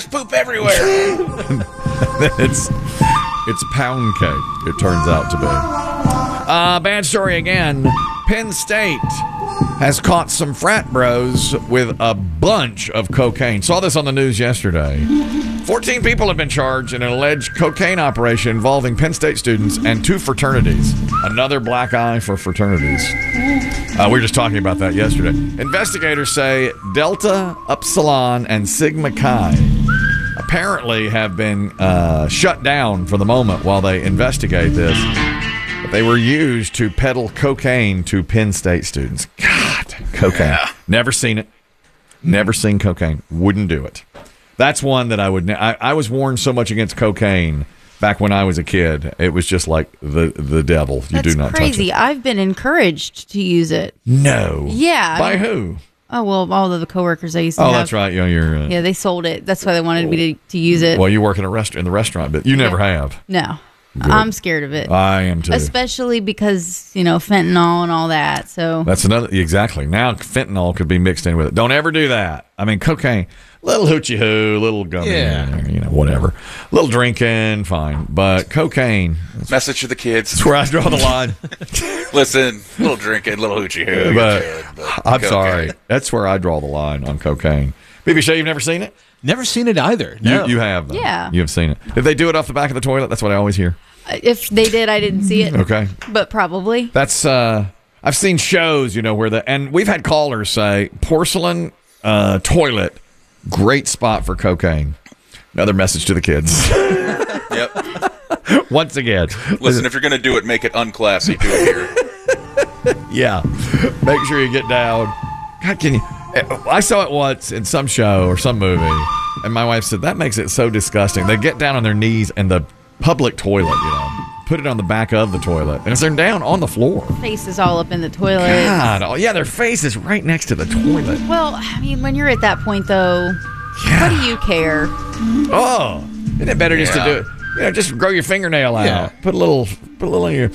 poop everywhere. it's pound cake, it turns out to be. Bad story again. Penn State has caught some frat bros with a bunch of cocaine. Saw this on the news yesterday. 14 people have been charged in an alleged cocaine operation involving Penn State students and 2 fraternities. Another black eye for fraternities. We were just talking about that yesterday. Investigators say Delta, Upsilon, and Sigma Chi apparently have been shut down for the moment while they investigate this. But they were used to peddle cocaine to Penn State students. God, cocaine. Yeah. Never seen it. Never seen cocaine. Wouldn't do it. That's one that I would. I was warned so much against cocaine back when I was a kid. It was just like the devil. You do not crazy. touch it. I've been encouraged to use it. No. Yeah. By who? Oh, well, all of the coworkers I used to have. Oh, that's right. You're yeah, they sold it. That's why they wanted me to use it. Well, you work in the restaurant, but you never have. No. Good. I'm scared of it. I am too. Especially because, fentanyl and all that. So that's another. Exactly. Now fentanyl could be mixed in with it. Don't ever do that. I mean, cocaine, little hoochie hoo, little gummy, whatever. Little drinking, fine. But cocaine. Message to the kids. That's where I draw the line. Listen, little drinking, little hoochie hoo. But I'm sorry. That's where I draw the line on cocaine. BB Shay, you've never seen it? Never seen it either. No. You have, though. Yeah. You have seen it. Did they do it off the back of the toilet? That's what I always hear. If they did, I didn't see it. Okay. But probably. That's, I've seen shows, where and we've had callers say, porcelain toilet, great spot for cocaine. Another message to the kids. Yep. Once again. Listen, if you're going to do it, make it unclassy. Do it here. Yeah. Make sure you get down. God, can you... I saw it once in some show or some movie, and my wife said, that makes it so disgusting. They get down on their knees in the public toilet, put it on the back of the toilet, and if they're down on the floor. Face is all up in the toilet. God, oh, yeah, their face is right next to the toilet. Well, I mean, when you're at that point, though, what do you care? Oh, isn't it better just to do it? Just grow your fingernail out. Yeah. Put a little in your...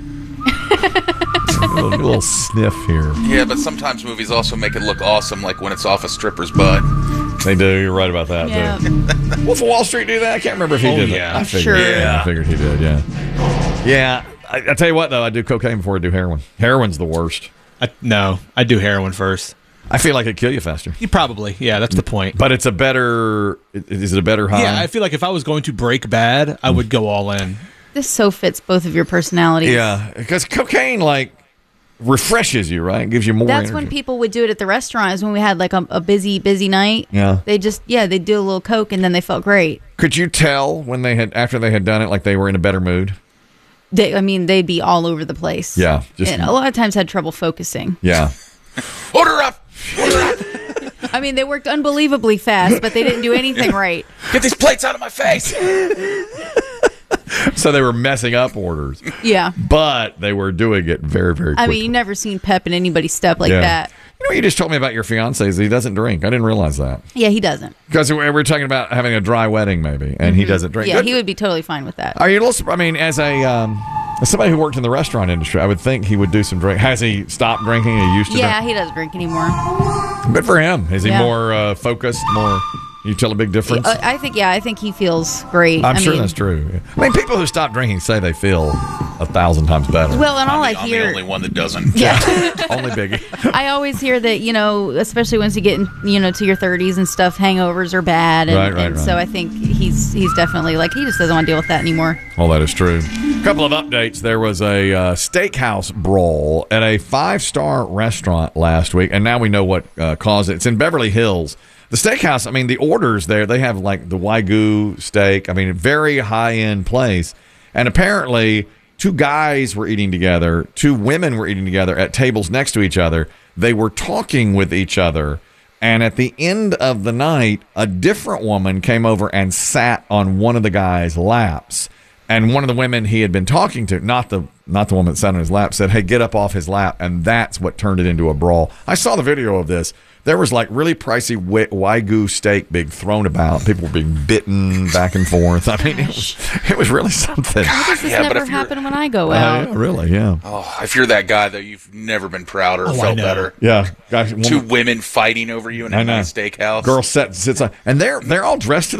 a little sniff here. Yeah, but sometimes movies also make it look awesome, like when it's off a stripper's butt. They do. You're right about that, too. Wolf of Wall Street do that? I can't remember if he did yeah. that. I figured, Sure. I figured he did, yeah. Yeah, I tell you what, though, I do cocaine before I do heroin. Heroin's the worst. No, I do heroin first. I feel like it'd kill you faster. Probably, yeah, that's the point. But it's a better... Is it a better high? Yeah, I feel like if I was going to break bad, I would go all in. This so fits both of your personalities. Yeah, because cocaine, refreshes you, right? It gives you more That's energy. when people would do it at the restaurant, is when we had a busy night. Yeah. They'd do a little coke and then they felt great. Could you tell when after they had done it, like they were in a better mood? They'd be all over the place. Yeah. And a lot of times had trouble focusing. Yeah. Order up! I mean, they worked unbelievably fast, but they didn't do anything right. Get these plates out of my face! So they were messing up orders. Yeah. But they were doing it very, very quickly. I mean, you never seen pep in anybody's step like that. You just told me about your fiancé is he doesn't drink. I didn't realize that. Yeah, he doesn't. Because we were talking about having a dry wedding, maybe, and he doesn't drink. Yeah, he would be totally fine with that. Are you a little... I mean, as somebody who worked in the restaurant industry, I would think he would do some drink. Has he stopped drinking? He used to drink? Yeah, he doesn't drink anymore. Good for him. Is he more focused, more... You tell a big difference? I think he feels great. I'm sure that's true. I mean, people who stop drinking say they feel 1,000 times better. Well, and all I I'm hear... the only one that doesn't. Yeah. Only Biggie. I always hear that, especially once you get to your 30s and stuff, hangovers are bad. And, Right. So I think he's definitely he just doesn't want to deal with that anymore. Well, that is true. A couple of updates. There was a steakhouse brawl at a 5-star restaurant last week, and now we know what caused it. It's in Beverly Hills. The steakhouse, I mean, the orders there, they have the Wagyu steak. I mean, a very high-end place. And apparently, 2 guys were eating together, 2 women were eating together at tables next to each other. They were talking with each other. And at the end of the night, a different woman came over and sat on one of the guys' laps. And one of the women he had been talking to, not the woman that sat on his lap, said, "Hey, get up off his lap." And that's what turned it into a brawl. I saw the video of this. There was really pricey Wagyu steak being thrown about. People were being bitten back and forth. I mean, it was really something. Why does this never happen when I go out? Yeah, really, yeah. Oh, if you're that guy, though, you've never been prouder or felt better. Yeah. Gosh, 2 women fighting over you in a nice steakhouse. Girl sits on, and they're all dressed to